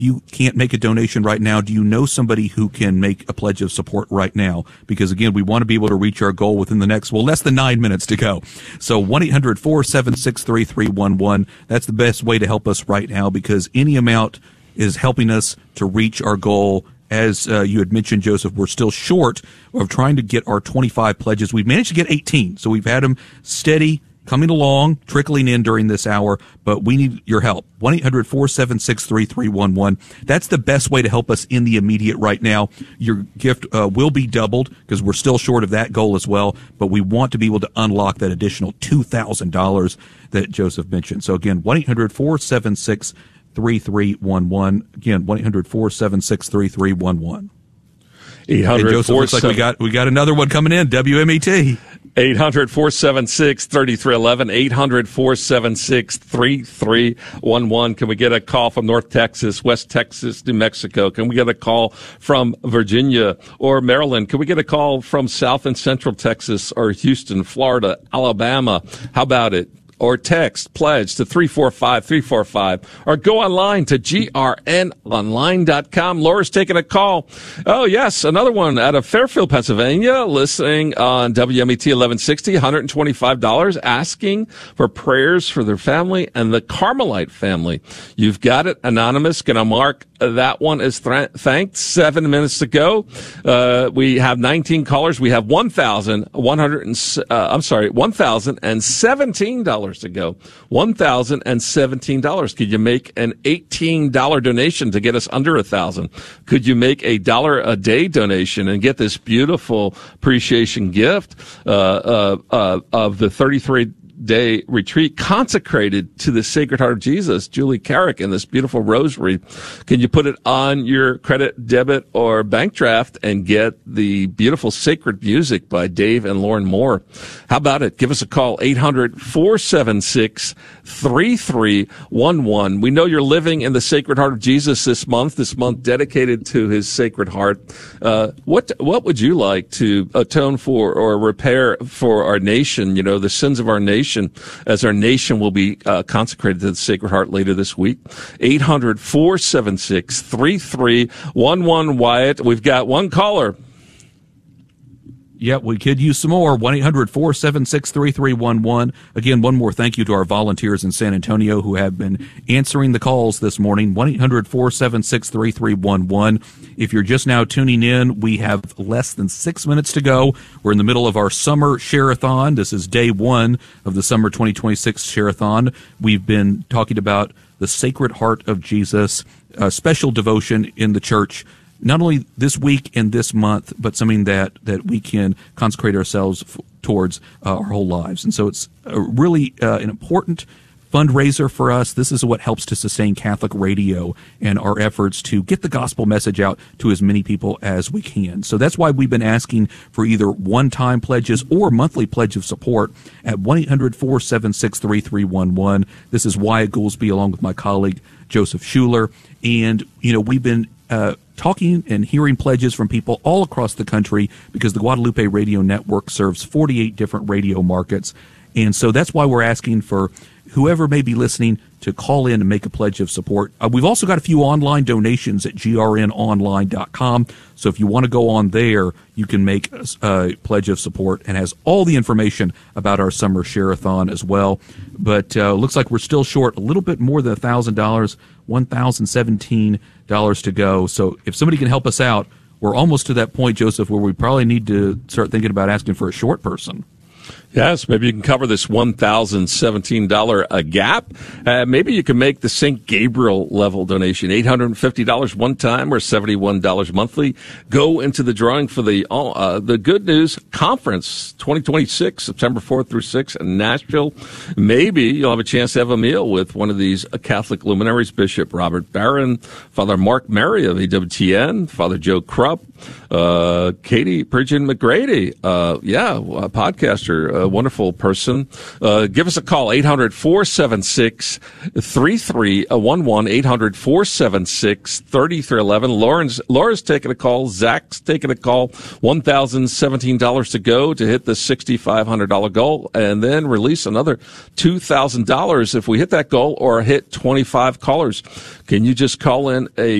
you can't make a donation right now, do you know somebody who can make a pledge of support right now? Because, again, we want to be able to reach our goal within the next, less than 9 minutes to go. So 1-800-476-3311. That's the best way to help us right now, because any amount is helping us to reach our goal. As you had mentioned, Joseph, we're still short of trying to get our 25 pledges. We've managed to get 18, so we've had them steady, coming along, trickling in during this hour, but we need your help. 1-800-476-3311. That's the best way to help us in the immediate right now. Your gift will be doubled because we're still short of that goal as well, but we want to be able to unlock that additional $2,000 that Joseph mentioned. So again, 1-800-476-3311. Again, 1-800-476-3311. 800. Joseph, looks like we got another one coming in. WMET. 800-476-3311. 800-476-3311. Can we get a call from North Texas, West Texas, New Mexico? Can we get a call from Virginia or Maryland? Can we get a call from South and Central Texas or Houston, Florida, Alabama? How about it? Or text pledge to 345-345, or go online to grnonline.com. Laura's taking a call. Oh, yes, another one out of Fairfield, Pennsylvania, listening on WMET 1160, $125, asking for prayers for their family and the Carmelite family. You've got it, Anonymous. Gonna mark that one as thanked. 7 minutes to go. We have 19 callers. We have $1,017 to go. $1,017. Could you make an $18 donation to get us under 1,000? Could you make a $1 a day donation and get this beautiful appreciation gift of the 33-day retreat consecrated to the Sacred Heart of Jesus, Julie Carrick, and this beautiful rosary? Can you put it on your credit, debit, or bank draft and get the beautiful sacred music by Dave and Lauren Moore? How about it? Give us a call, 800-476-3311. We know you're living in the Sacred Heart of Jesus this month dedicated to his Sacred Heart. What would you like to atone for or repair for our nation, the sins of our nation, as our nation will be consecrated to the Sacred Heart later this week? 800-476-3311. Wyatt, we've got one caller. Yeah, we could use some more. 1-800-476-3311. Again, one more thank you to our volunteers in San Antonio who have been answering the calls this morning. 1-800-476-3311. If you're just now tuning in, we have less than 6 minutes to go. We're in the middle of our summer share-a-thon. This is day one of the summer 2026 share-a-thon. We've been talking about the Sacred Heart of Jesus, a special devotion in the church, not only this week and this month, but something that we can consecrate ourselves towards our whole lives. And so it's really an important fundraiser for us. This is what helps to sustain Catholic radio and our efforts to get the gospel message out to as many people as we can. So that's why we've been asking for either one-time pledges or monthly pledge of support at 1-800-476-3311. This is Wyatt Goolsby along with my colleague Joseph Schuler. And, we've been talking and hearing pledges from people all across the country because the Guadalupe Radio Network serves 48 different radio markets. And so that's why we're asking for whoever may be listening to call in and make a pledge of support. We've also got a few online donations at grnonline.com. So if you want to go on there, you can make a pledge of support and has all the information about our summer share-a-thon as well. But looks like we're still short a little bit more than $1,000, $1,017 to go. So if somebody can help us out, we're almost to that point, Joseph, where we probably need to start thinking about asking for a short person. Yes, maybe you can cover this $1,017 gap. Maybe you can make the St. Gabriel level donation, $850 one time or $71 monthly. Go into the drawing for the Good News Conference 2026, September 4th through 6th in Nashville. Maybe you'll have a chance to have a meal with one of these Catholic luminaries, Bishop Robert Barron, Father Mark Mary of EWTN, Father Joe Krupp, Katie Pridgeon McGrady, a podcaster, a wonderful person. Give us a call, 800-476-3311, 800-476-3311. Laura's taking a call. Zach's taking a call. $1,017 to go to hit the $6,500 goal, and then release another $2,000 if we hit that goal or hit 25 callers. Can you just call in a